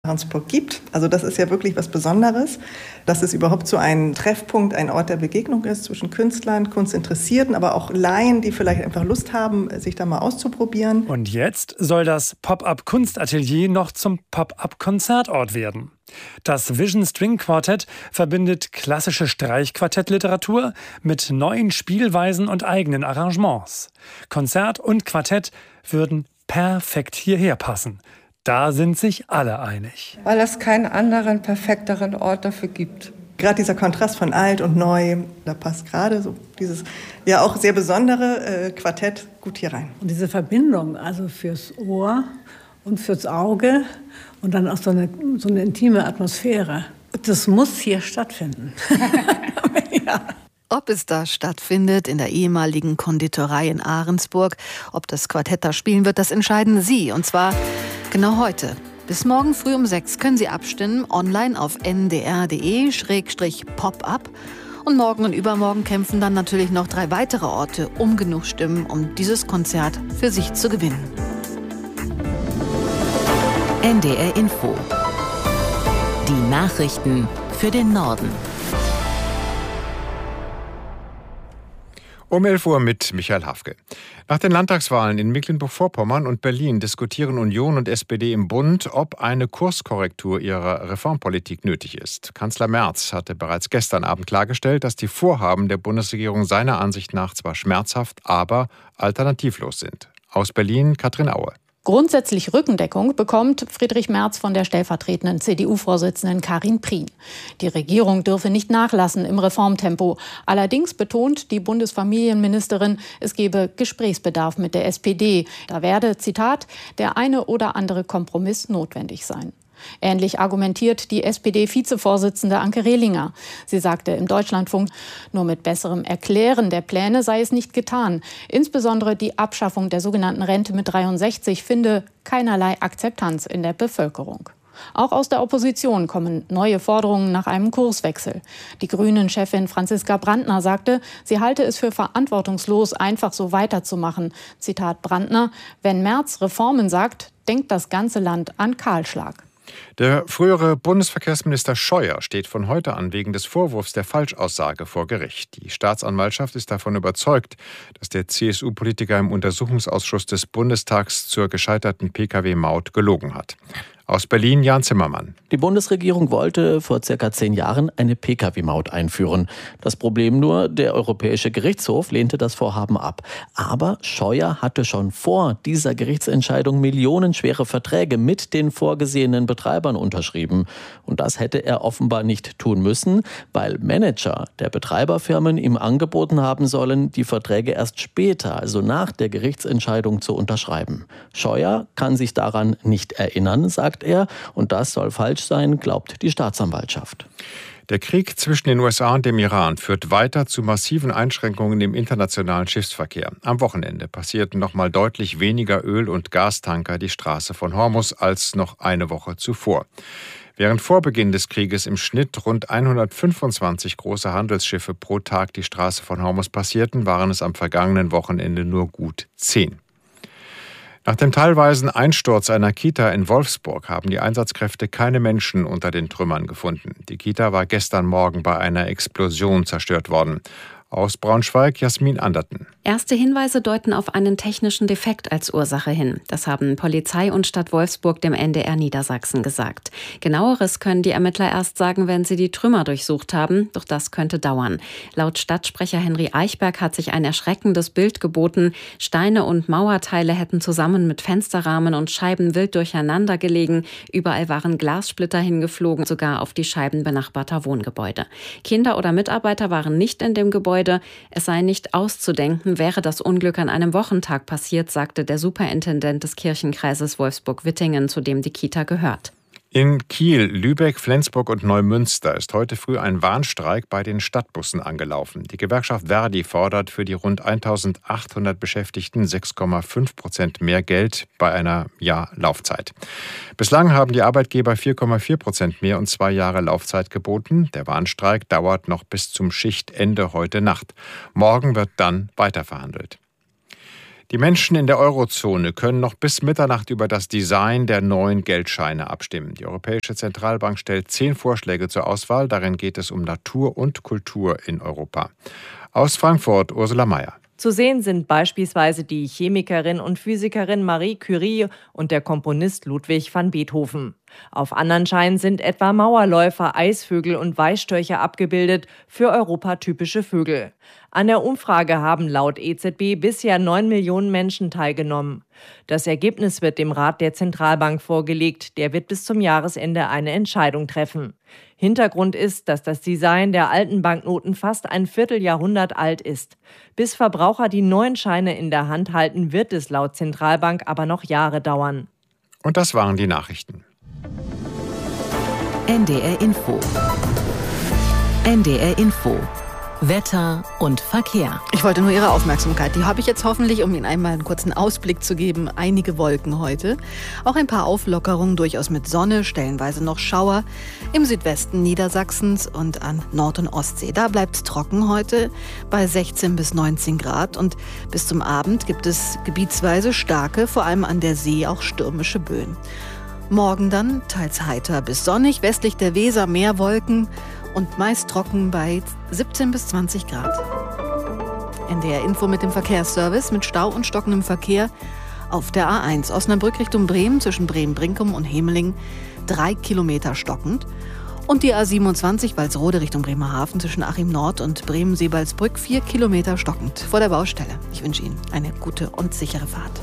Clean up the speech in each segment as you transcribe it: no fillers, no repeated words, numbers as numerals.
Ravensburg gibt. Also das ist ja wirklich was Besonderes, dass es überhaupt so ein Treffpunkt, ein Ort der Begegnung ist zwischen Künstlern, Kunstinteressierten, aber auch Laien, die vielleicht einfach Lust haben, sich da mal auszuprobieren. Und jetzt soll das Pop-up-Kunstatelier noch zum Pop-up-Konzertort werden. Das Vision String Quartett verbindet klassische Streichquartettliteratur mit neuen Spielweisen und eigenen Arrangements. Konzert und Quartett würden perfekt hierher passen. Da sind sich alle einig. Weil es keinen anderen, perfekteren Ort dafür gibt. Gerade dieser Kontrast von alt und neu, da passt gerade so dieses ja auch sehr besondere Quartett gut hier rein. Und diese Verbindung, also fürs Ohr und fürs Auge und dann auch so eine intime Atmosphäre, das muss hier stattfinden. Ja. Ob es da stattfindet, in der ehemaligen Konditorei in Ahrensburg, ob das Quartett da spielen wird, das entscheiden Sie. Und zwar genau heute. Bis morgen früh um 6 können Sie abstimmen, online auf ndr.de/pop-up. Und morgen und übermorgen kämpfen dann natürlich noch 3 weitere Orte um genug Stimmen, um dieses Konzert für sich zu gewinnen. NDR Info. Die Nachrichten für den Norden. Um 11 Uhr mit Michael Hafke. Nach den Landtagswahlen in Mecklenburg-Vorpommern und Berlin diskutieren Union und SPD im Bund, ob eine Kurskorrektur ihrer Reformpolitik nötig ist. Kanzler Merz hatte bereits gestern Abend klargestellt, dass die Vorhaben der Bundesregierung seiner Ansicht nach zwar schmerzhaft, aber alternativlos sind. Aus Berlin Katrin Aue. Grundsätzlich Rückendeckung bekommt Friedrich Merz von der stellvertretenden CDU-Vorsitzenden Karin Prien. Die Regierung dürfe nicht nachlassen im Reformtempo. Allerdings betont die Bundesfamilienministerin, es gebe Gesprächsbedarf mit der SPD. Da werde, Zitat, der eine oder andere Kompromiss notwendig sein. Ähnlich argumentiert die SPD-Vizevorsitzende Anke Rehlinger. Sie sagte im Deutschlandfunk, nur mit besserem Erklären der Pläne sei es nicht getan. Insbesondere die Abschaffung der sogenannten Rente mit 63 finde keinerlei Akzeptanz in der Bevölkerung. Auch aus der Opposition kommen neue Forderungen nach einem Kurswechsel. Die Grünen-Chefin Franziska Brandner sagte, sie halte es für verantwortungslos, einfach so weiterzumachen. Zitat Brandner, wenn Merz Reformen sagt, denkt das ganze Land an Kahlschlag. Der frühere Bundesverkehrsminister Scheuer steht von heute an wegen des Vorwurfs der Falschaussage vor Gericht. Die Staatsanwaltschaft ist davon überzeugt, dass der CSU-Politiker im Untersuchungsausschuss des Bundestags zur gescheiterten Pkw-Maut gelogen hat. Aus Berlin Jan Zimmermann. Die Bundesregierung wollte vor ca. 10 Jahren eine Pkw-Maut einführen. Das Problem nur, der Europäische Gerichtshof lehnte das Vorhaben ab. Aber Scheuer hatte schon vor dieser Gerichtsentscheidung millionenschwere Verträge mit den vorgesehenen Betreibern unterschrieben. Und das hätte er offenbar nicht tun müssen, weil Manager der Betreiberfirmen ihm angeboten haben sollen, die Verträge erst später, also nach der Gerichtsentscheidung, zu unterschreiben. Scheuer kann sich daran nicht erinnern, sagt er, und das soll falsch sein, glaubt die Staatsanwaltschaft. Der Krieg zwischen den USA und dem Iran führt weiter zu massiven Einschränkungen im internationalen Schiffsverkehr. Am Wochenende passierten noch mal deutlich weniger Öl- und Gastanker die Straße von Hormuz als noch eine Woche zuvor. Während vor Beginn des Krieges im Schnitt rund 125 große Handelsschiffe pro Tag die Straße von Hormuz passierten, waren es am vergangenen Wochenende nur gut 10. Nach dem teilweisen Einsturz einer Kita in Wolfsburg haben die Einsatzkräfte keine Menschen unter den Trümmern gefunden. Die Kita war gestern Morgen bei einer Explosion zerstört worden. Aus Braunschweig Jasmin Anderten. Erste Hinweise deuten auf einen technischen Defekt als Ursache hin. Das haben Polizei und Stadt Wolfsburg dem NDR Niedersachsen gesagt. Genaueres können die Ermittler erst sagen, wenn sie die Trümmer durchsucht haben. Doch das könnte dauern. Laut Stadtsprecher Henry Eichberg hat sich ein erschreckendes Bild geboten. Steine und Mauerteile hätten zusammen mit Fensterrahmen und Scheiben wild durcheinander gelegen. Überall waren Glassplitter hingeflogen, sogar auf die Scheiben benachbarter Wohngebäude. Kinder oder Mitarbeiter waren nicht in dem Gebäude. Es sei nicht auszudenken, wäre das Unglück an einem Wochentag passiert, sagte der Superintendent des Kirchenkreises Wolfsburg-Wittingen, zu dem die Kita gehört. In Kiel, Lübeck, Flensburg und Neumünster ist heute früh ein Warnstreik bei den Stadtbussen angelaufen. Die Gewerkschaft Verdi fordert für die rund 1.800 Beschäftigten 6,5% mehr Geld bei einer Laufzeit. Bislang haben die Arbeitgeber 4,4% mehr und 2 Jahre Laufzeit geboten. Der Warnstreik dauert noch bis zum Schichtende heute Nacht. Morgen wird dann weiterverhandelt. Die Menschen in der Eurozone können noch bis Mitternacht über das Design der neuen Geldscheine abstimmen. Die Europäische Zentralbank stellt 10 Vorschläge zur Auswahl. Darin geht es um Natur und Kultur in Europa. Aus Frankfurt, Ursula Mayer. Zu sehen sind beispielsweise die Chemikerin und Physikerin Marie Curie und der Komponist Ludwig van Beethoven. Auf anderen Scheinen sind etwa Mauerläufer, Eisvögel und Weißstörche abgebildet, für Europa typische Vögel. An der Umfrage haben laut EZB bisher 9 Millionen Menschen teilgenommen. Das Ergebnis wird dem Rat der Zentralbank vorgelegt. Der wird bis zum Jahresende eine Entscheidung treffen. Hintergrund ist, dass das Design der alten Banknoten fast ein Vierteljahrhundert alt ist. Bis Verbraucher die neuen Scheine in der Hand halten, wird es laut Zentralbank aber noch Jahre dauern. Und das waren die Nachrichten. NDR Info. NDR Info. Wetter und Verkehr. Ich wollte nur Ihre Aufmerksamkeit. Die habe ich jetzt hoffentlich, um Ihnen einmal einen kurzen Ausblick zu geben. Einige Wolken heute. Auch ein paar Auflockerungen, durchaus mit Sonne, stellenweise noch Schauer. Im Südwesten Niedersachsens und an Nord- und Ostsee. Da bleibt es trocken heute bei 16 bis 19 Grad. Und bis zum Abend gibt es gebietsweise starke, vor allem an der See auch stürmische Böen. Morgen dann teils heiter bis sonnig, westlich der Weser mehr Wolken und meist trocken bei 17 bis 20 Grad. NDR Info mit dem Verkehrsservice mit Stau und stockendem Verkehr auf der A1 Osnabrück Richtung Bremen zwischen Bremen-Brinkum und Hemeling 3 Kilometer stockend. Und die A27 Walsrode Richtung Bremerhaven zwischen Achim Nord und Bremen-Seebalsbrück 4 Kilometer stockend vor der Baustelle. Ich wünsche Ihnen eine gute und sichere Fahrt.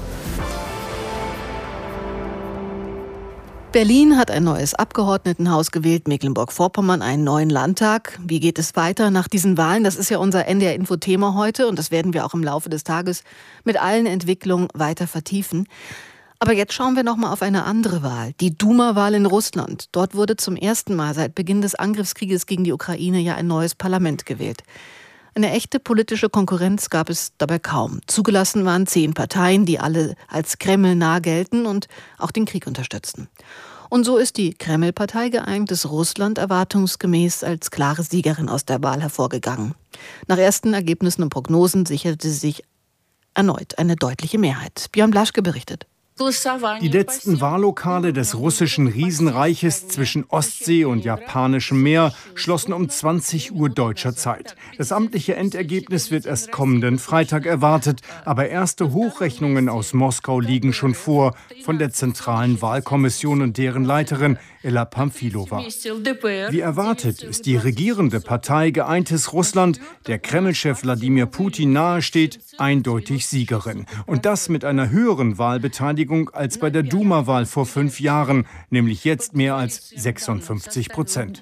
Berlin hat ein neues Abgeordnetenhaus gewählt, Mecklenburg-Vorpommern einen neuen Landtag. Wie geht es weiter nach diesen Wahlen? Das ist ja unser NDR-Info-Thema heute und das werden wir auch im Laufe des Tages mit allen Entwicklungen weiter vertiefen. Aber jetzt schauen wir noch mal auf eine andere Wahl, die Duma-Wahl in Russland. Dort wurde zum ersten Mal seit Beginn des Angriffskrieges gegen die Ukraine ja ein neues Parlament gewählt. Eine echte politische Konkurrenz gab es dabei kaum. Zugelassen waren 10 Parteien, die alle als Kreml nah gelten und auch den Krieg unterstützten. Und so ist die Kreml-Partei Geeintes Russland erwartungsgemäß als klare Siegerin aus der Wahl hervorgegangen. Nach ersten Ergebnissen und Prognosen sicherte sich erneut eine deutliche Mehrheit. Björn Blaschke berichtet. Die letzten Wahllokale des russischen Riesenreiches zwischen Ostsee und Japanischem Meer schlossen um 20 Uhr deutscher Zeit. Das amtliche Endergebnis wird erst kommenden Freitag erwartet, aber erste Hochrechnungen aus Moskau liegen schon vor, von der Zentralen Wahlkommission und deren Leiterin Ella Pamfilova. Wie erwartet ist die regierende Partei Geeintes Russland, der Kreml-Chef Wladimir Putin nahesteht, eindeutig Siegerin. Und das mit einer höheren Wahlbeteiligung als bei der Duma-Wahl vor 5 Jahren, nämlich jetzt mehr als 56%.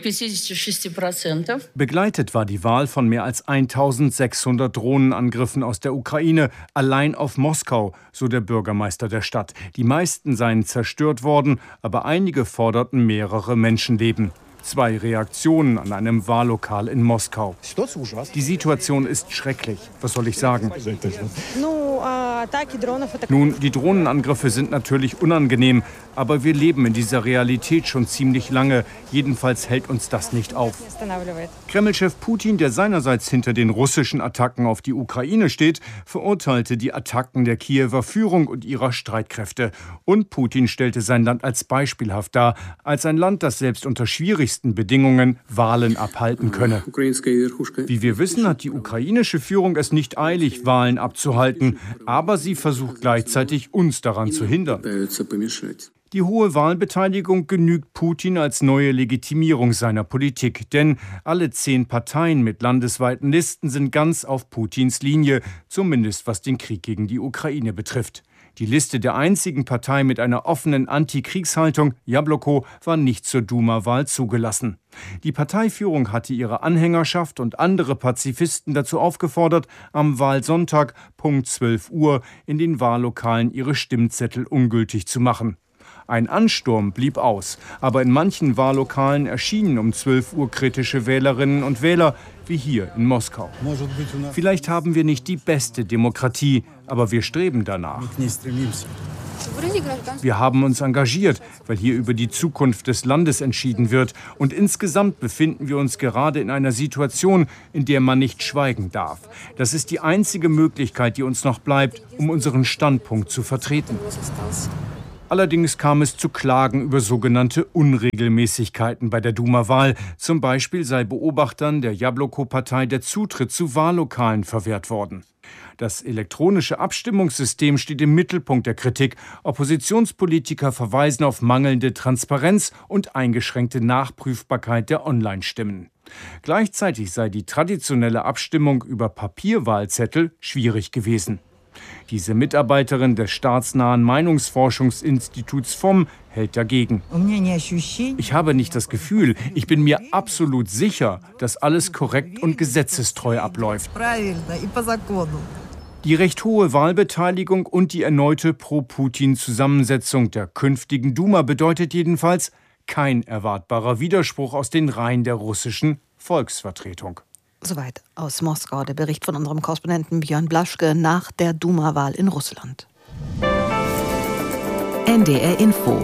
Begleitet war die Wahl von mehr als 1600 Drohnenangriffen aus der Ukraine, allein auf Moskau, so der Bürgermeister der Stadt. Die meisten seien zerstört worden, aber einige forderten mehrere Menschenleben. 2 Reaktionen an einem Wahllokal in Moskau. Die Situation ist schrecklich. Was soll ich sagen? Nun, die Drohnenangriffe sind natürlich unangenehm, aber wir leben in dieser Realität schon ziemlich lange. Jedenfalls hält uns das nicht auf. Kreml-Chef Putin, der seinerseits hinter den russischen Attacken auf die Ukraine steht, verurteilte die Attacken der Kiewer Führung und ihrer Streitkräfte. Und Putin stellte sein Land als beispielhaft dar, als ein Land, das selbst unter schwierigsten Bedingungen Wahlen abhalten könne. Wie wir wissen, hat die ukrainische Führung es nicht eilig, Wahlen abzuhalten, aber sie versucht gleichzeitig, uns daran zu hindern. Die hohe Wahlbeteiligung genügt Putin als neue Legitimierung seiner Politik, denn alle 10 Parteien mit landesweiten Listen sind ganz auf Putins Linie, zumindest was den Krieg gegen die Ukraine betrifft. Die Liste der einzigen Partei mit einer offenen Antikriegshaltung, Jabloko, war nicht zur Duma-Wahl zugelassen. Die Parteiführung hatte ihre Anhängerschaft und andere Pazifisten dazu aufgefordert, am Wahlsonntag Punkt 12 Uhr in den Wahllokalen ihre Stimmzettel ungültig zu machen. Ein Ansturm blieb aus, aber in manchen Wahllokalen erschienen um 12 Uhr kritische Wählerinnen und Wähler, wie hier in Moskau. Vielleicht haben wir nicht die beste Demokratie, aber wir streben danach. Wir haben uns engagiert, weil hier über die Zukunft des Landes entschieden wird. Und insgesamt befinden wir uns gerade in einer Situation, in der man nicht schweigen darf. Das ist die einzige Möglichkeit, die uns noch bleibt, um unseren Standpunkt zu vertreten. Allerdings kam es zu Klagen über sogenannte Unregelmäßigkeiten bei der Duma-Wahl. Zum Beispiel sei Beobachtern der Jabloko-Partei der Zutritt zu Wahllokalen verwehrt worden. Das elektronische Abstimmungssystem steht im Mittelpunkt der Kritik. Oppositionspolitiker verweisen auf mangelnde Transparenz und eingeschränkte Nachprüfbarkeit der Online-Stimmen. Gleichzeitig sei die traditionelle Abstimmung über Papierwahlzettel schwierig gewesen. Diese Mitarbeiterin des staatsnahen Meinungsforschungsinstituts FOM hält dagegen. Ich habe nicht das Gefühl, ich bin mir absolut sicher, dass alles korrekt und gesetzestreu abläuft. Die recht hohe Wahlbeteiligung und die erneute Pro-Putin-Zusammensetzung der künftigen Duma bedeutet jedenfalls kein erwartbarer Widerspruch aus den Reihen der russischen Volksvertretung. Soweit aus Moskau der Bericht von unserem Korrespondenten Björn Blaschke nach der Duma-Wahl in Russland. NDR Info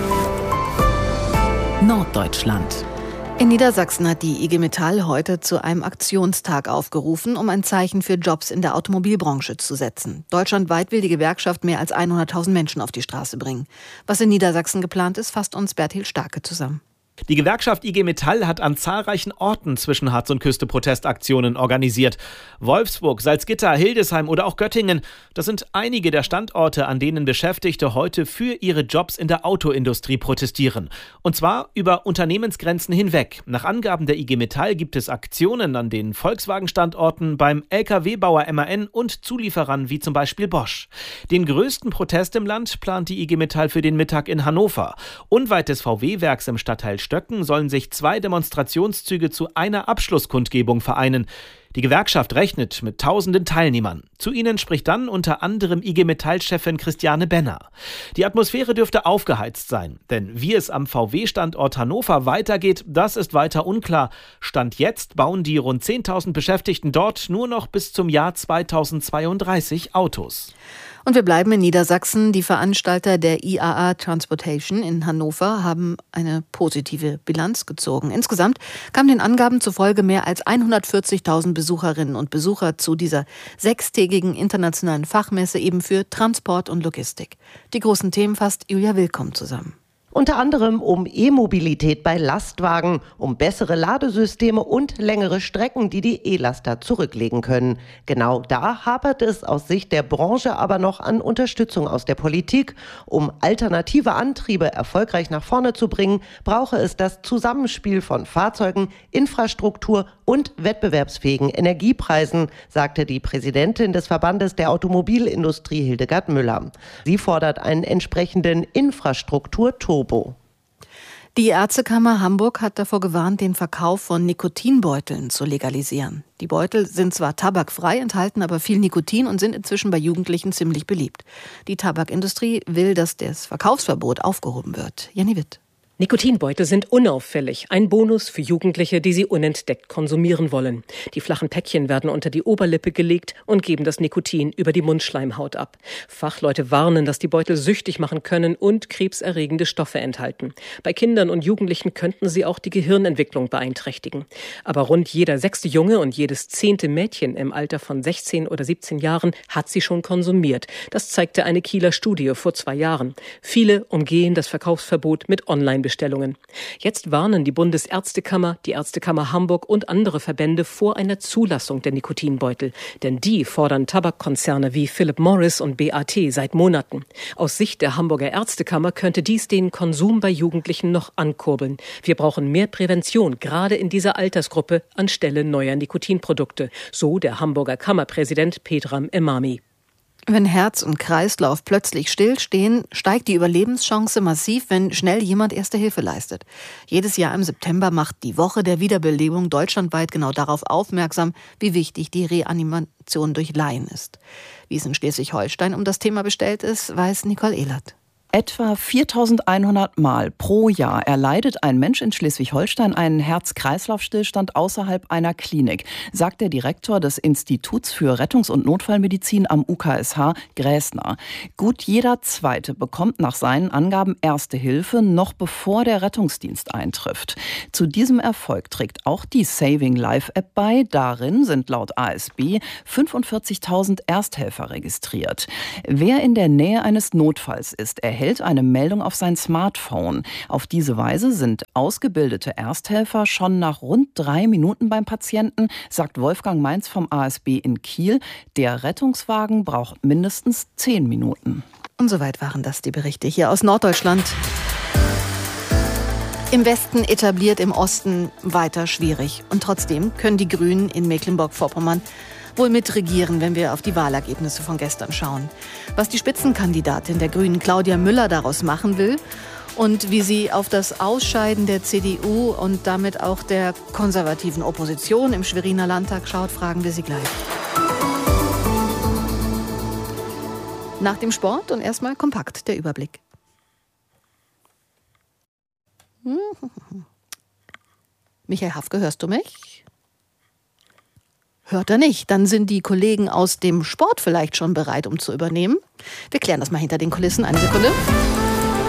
Norddeutschland. In Niedersachsen hat die IG Metall heute zu einem Aktionstag aufgerufen, um ein Zeichen für Jobs in der Automobilbranche zu setzen. Deutschlandweit will die Gewerkschaft mehr als 100.000 Menschen auf die Straße bringen. Was in Niedersachsen geplant ist, fasst uns Bertil Starke zusammen. Die Gewerkschaft IG Metall hat an zahlreichen Orten zwischen Harz und Küste Protestaktionen organisiert. Wolfsburg, Salzgitter, Hildesheim oder auch Göttingen. Das sind einige der Standorte, an denen Beschäftigte heute für ihre Jobs in der Autoindustrie protestieren. Und zwar über Unternehmensgrenzen hinweg. Nach Angaben der IG Metall gibt es Aktionen an den Volkswagen-Standorten, beim Lkw-Bauer MAN und Zulieferern wie zum Beispiel Bosch. Den größten Protest im Land plant die IG Metall für den Mittag in Hannover. Unweit des VW-Werks im Stadtteil Stöcken sollen sich 2 Demonstrationszüge zu einer Abschlusskundgebung vereinen. Die Gewerkschaft rechnet mit tausenden Teilnehmern. Zu ihnen spricht dann unter anderem IG Metall-Chefin Christiane Benner. Die Atmosphäre dürfte aufgeheizt sein, denn wie es am VW-Standort Hannover weitergeht, das ist weiter unklar. Stand jetzt bauen die rund 10.000 Beschäftigten dort nur noch bis zum Jahr 2032 Autos. Und wir bleiben in Niedersachsen. Die Veranstalter der IAA Transportation in Hannover haben eine positive Bilanz gezogen. Insgesamt kamen den Angaben zufolge mehr als 140.000 Besucherinnen und Besucher zu dieser 6-tägigen internationalen Fachmesse eben für Transport und Logistik. Die großen Themen fasst Julia Willkomm zusammen. Unter anderem um E-Mobilität bei Lastwagen, um bessere Ladesysteme und längere Strecken, die die E-Laster zurücklegen können. Genau da hapert es aus Sicht der Branche aber noch an Unterstützung aus der Politik. Um alternative Antriebe erfolgreich nach vorne zu bringen, brauche es das Zusammenspiel von Fahrzeugen, Infrastruktur und wettbewerbsfähigen Energiepreisen, sagte die Präsidentin des Verbandes der Automobilindustrie Hildegard Müller. Sie fordert einen entsprechenden Infrastrukturturbo. Die Ärztekammer Hamburg hat davor gewarnt, den Verkauf von Nikotinbeuteln zu legalisieren. Die Beutel sind zwar tabakfrei, enthalten aber viel Nikotin und sind inzwischen bei Jugendlichen ziemlich beliebt. Die Tabakindustrie will, dass das Verkaufsverbot aufgehoben wird. Jenny Witt. Nikotinbeutel sind unauffällig, ein Bonus für Jugendliche, die sie unentdeckt konsumieren wollen. Die flachen Päckchen werden unter die Oberlippe gelegt und geben das Nikotin über die Mundschleimhaut ab. Fachleute warnen, dass die Beutel süchtig machen können und krebserregende Stoffe enthalten. Bei Kindern und Jugendlichen könnten sie auch die Gehirnentwicklung beeinträchtigen. Aber rund jeder 6. Junge und jedes 10. Mädchen im Alter von 16 oder 17 Jahren hat sie schon konsumiert. Das zeigte eine Kieler Studie vor 2 Jahren. Viele umgehen das Verkaufsverbot mit Online-Bestellungen. Jetzt warnen die Bundesärztekammer, die Ärztekammer Hamburg und andere Verbände vor einer Zulassung der Nikotinbeutel. Denn die fordern Tabakkonzerne wie Philip Morris und BAT seit Monaten. Aus Sicht der Hamburger Ärztekammer könnte dies den Konsum bei Jugendlichen noch ankurbeln. Wir brauchen mehr Prävention, gerade in dieser Altersgruppe, anstelle neuer Nikotinprodukte. So der Hamburger Kammerpräsident Pedram Emami. Wenn Herz und Kreislauf plötzlich stillstehen, steigt die Überlebenschance massiv, wenn schnell jemand Erste Hilfe leistet. Jedes Jahr im September macht die Woche der Wiederbelebung deutschlandweit genau darauf aufmerksam, wie wichtig die Reanimation durch Laien ist. Wie es in Schleswig-Holstein um das Thema bestellt ist, weiß Nicole Ehlert. Etwa 4.100 Mal pro Jahr erleidet ein Mensch in Schleswig-Holstein einen Herz-Kreislauf-Stillstand außerhalb einer Klinik, sagt der Direktor des Instituts für Rettungs- und Notfallmedizin am UKSH, Gräßner. Gut jeder Zweite bekommt nach seinen Angaben Erste Hilfe, noch bevor der Rettungsdienst eintrifft. Zu diesem Erfolg trägt auch die Saving Life App bei. Darin sind laut ASB 45.000 Ersthelfer registriert. Wer in der Nähe eines Notfalls ist, erhält eine Meldung auf sein Smartphone. Auf diese Weise sind ausgebildete Ersthelfer schon nach rund 3 Minuten beim Patienten, sagt Wolfgang Mainz vom ASB in Kiel. Der Rettungswagen braucht mindestens 10 Minuten. Und soweit waren das die Berichte hier aus Norddeutschland. Im Westen etabliert, im Osten weiter schwierig. Und trotzdem können die Grünen in Mecklenburg-Vorpommern wohl mitregieren, wenn wir auf die Wahlergebnisse von gestern schauen. Was die Spitzenkandidatin der Grünen Claudia Müller daraus machen will und wie sie auf das Ausscheiden der CDU und damit auch der konservativen Opposition im Schweriner Landtag schaut, fragen wir sie gleich. Nach dem Sport und erstmal kompakt der Überblick. Michael Hafke, hörst du mich? Hört er nicht, dann sind die Kollegen aus dem Sport vielleicht schon bereit, um zu übernehmen. Wir klären das mal hinter den Kulissen. Eine Sekunde.